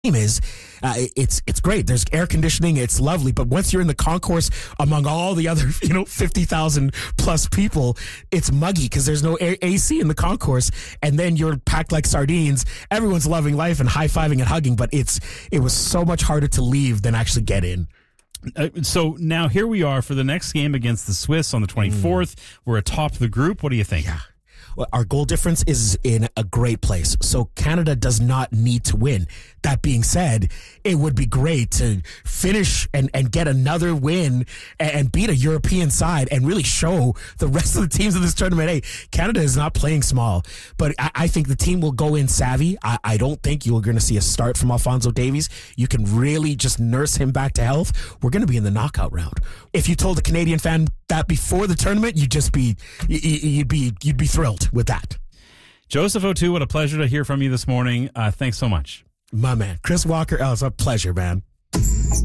game is, it's great. There's air conditioning. It's lovely. But once you're in the concourse among all the other, 50,000 plus people, it's muggy because there's no AC in the concourse. And then you're packed like sardines. Everyone's loving life and high-fiving and hugging. But it was so much harder to leave than actually get in. So now here we are for the next game against the Swiss on the 24th. We're atop the group. What do you think? Yeah. Well, our goal difference is in a great place. So Canada does not need to win. That being said, it would be great to finish and get another win and beat a European side and really show the rest of the teams in this tournament, hey, Canada is not playing small. But I think the team will go in savvy. I don't think you're going to see a start from Alphonso Davies. You can really just nurse him back to health. We're going to be in the knockout round. If you told a Canadian fan that before the tournament, you'd be thrilled with that. Joseph O'Toole, what a pleasure to hear from you this morning. Thanks so much. My man, Chris Walker, it's a pleasure, man.